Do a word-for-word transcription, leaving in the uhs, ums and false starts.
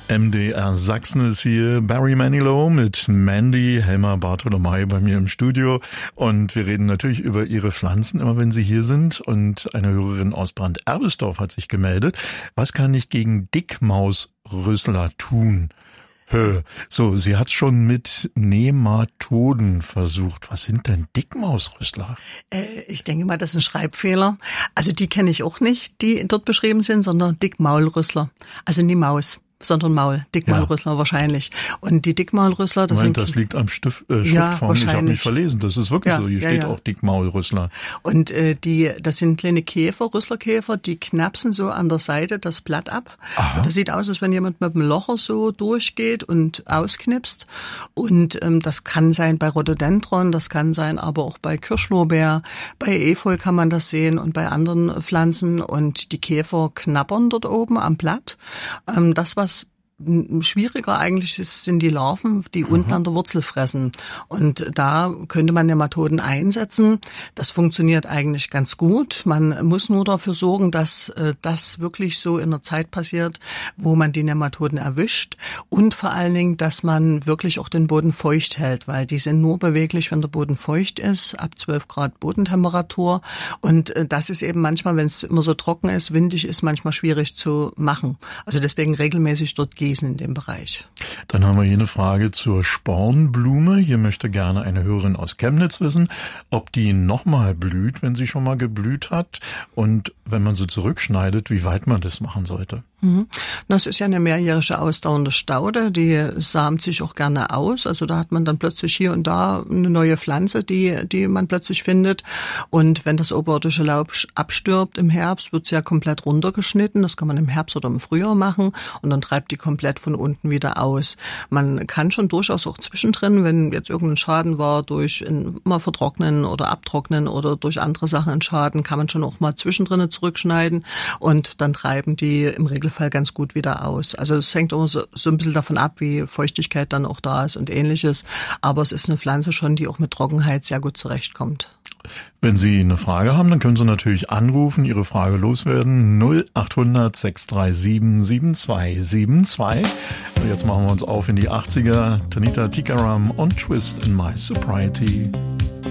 M D R Sachsen ist hier, Barry Manilow mit Mandy, Helma Bartolomei bei mir im Studio und wir reden natürlich über ihre Pflanzen, immer wenn sie hier sind, und eine Hörerin aus Brand-Erbesdorf hat sich gemeldet. Was kann ich gegen Dickmausrüssler tun? Hö. So, sie hat schon mit Nematoden versucht. Was sind denn Dickmausrüssler? Äh, ich denke mal, das ist ein Schreibfehler. Also die kenne ich auch nicht, die dort beschrieben sind, sondern Dickmaulrüssler. Also nie Maus, sondern Maul. Dickmaulrüssler ja. wahrscheinlich. Und die Dickmaulrüssler, das Moment, sind... das liegt am Stift, äh, Schriftform. Ja, ich habe mich verlesen. Das ist wirklich ja, so. Hier ja, steht ja. auch Dickmaulrüssler. Und äh, die, das sind kleine Käfer, Rüsslerkäfer, die knapsen so an der Seite das Blatt ab. Und das sieht aus, als wenn jemand mit dem Locher so durchgeht und ausknipst. Und ähm, das kann sein bei Rhododendron, das kann sein aber auch bei Kirschlorbeer. Bei Efeu kann man das sehen und bei anderen Pflanzen. Und die Käfer knabbern dort oben am Blatt. Ähm, das, was schwieriger eigentlich ist, sind die Larven, die mhm. unten an der Wurzel fressen. Und da könnte man Nematoden einsetzen. Das funktioniert eigentlich ganz gut. Man muss nur dafür sorgen, dass äh, das wirklich so in der Zeit passiert, wo man die Nematoden erwischt. Und vor allen Dingen, dass man wirklich auch den Boden feucht hält, weil die sind nur beweglich, wenn der Boden feucht ist, ab zwölf Grad Bodentemperatur. Und äh, das ist eben manchmal, wenn es immer so trocken ist, windig ist, manchmal schwierig zu machen. Also deswegen regelmäßig dort gehen in dem Bereich. Dann haben wir hier eine Frage zur Spornblume. Hier möchte gerne eine Hörerin aus Chemnitz wissen, ob die nochmal blüht, wenn sie schon mal geblüht hat, und wenn man sie zurückschneidet, wie weit man das machen sollte. Das ist ja eine mehrjährige ausdauernde Staude, die samt sich auch gerne aus. Also da hat man dann plötzlich hier und da eine neue Pflanze, die die man plötzlich findet. Und wenn das oberirdische Laub abstirbt im Herbst, wird es ja komplett runtergeschnitten. Das kann man im Herbst oder im Frühjahr machen und dann treibt die komplett von unten wieder aus. Man kann schon durchaus auch zwischendrin, wenn jetzt irgendein Schaden war durch mal vertrocknen oder abtrocknen oder durch andere Sachen ein Schaden, kann man schon auch mal zwischendrin zurückschneiden und dann treiben die im Regelfall Fall ganz gut wieder aus. Also es hängt immer so, so ein bisschen davon ab, wie Feuchtigkeit dann auch da ist und Ähnliches. Aber es ist eine Pflanze schon, die auch mit Trockenheit sehr gut zurechtkommt. Wenn Sie eine Frage haben, dann können Sie natürlich anrufen, Ihre Frage loswerden. null achthundert sechs drei sieben sieben zwei sieben zwei. Und jetzt machen wir uns auf in die achtziger. Tanita Tikaram und Twist in My Sobriety.